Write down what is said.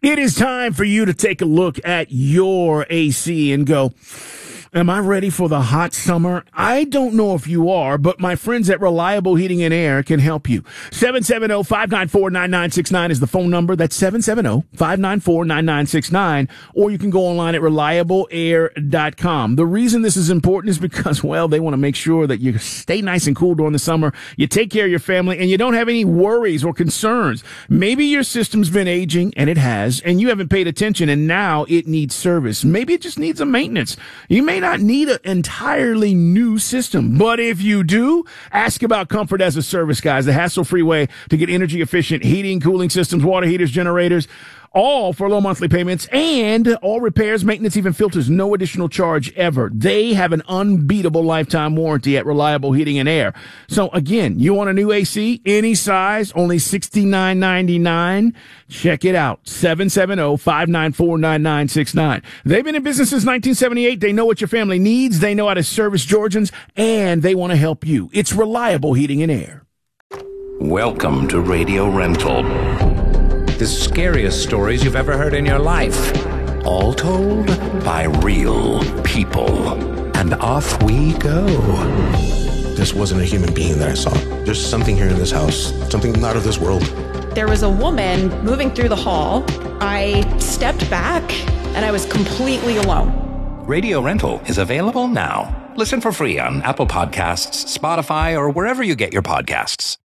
It is time for you to take a look at your AC and go, am I ready for the hot summer? I don't know if you are, but my friends at Reliable Heating and Air can help you. 770-594-9969 is the phone number. That's 770-594-9969. Or you can go online at reliableair.com. The reason this is important is because, well, they want to make sure that you stay nice and cool during the summer, you take care of your family, and you don't have any worries or concerns. Maybe your system's been aging, and it has, and you haven't paid attention, and now it needs service. Maybe it just needs a maintenance. You may not need an entirely new system, but if you do, ask about Comfort as a Service, guys, the hassle-free way to get energy-efficient heating, cooling systems, water heaters, generators, all for low monthly payments, and all repairs, maintenance, even filters, no additional charge ever. They have an unbeatable lifetime warranty at Reliable Heating and Air. So again, you want a new AC, any size, only $69.99. Check it out, 770-594-9969. They've been in business since 1978. They know what your family needs. They know how to service Georgians, and they want to help you. It's Reliable Heating and Air. Welcome to Radio Rental. The scariest stories you've ever heard in your life. All told by real people. And off we go. This wasn't a human being that I saw. There's something here in this house. Something not of this world. There was a woman moving through the hall. I stepped back and I was completely alone. Radio Rental is available now. Listen for free on Apple Podcasts, Spotify, or wherever you get your podcasts.